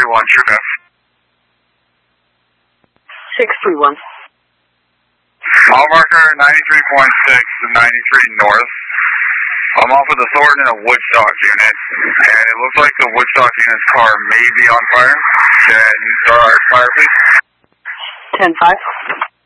true F. 631. Mile marker 93.6 to 93 north. I'm off with a Thornton and a Woodstock unit, and it looks like the Woodstock unit's car may be on fire. Can you start our fire, please? 10-5.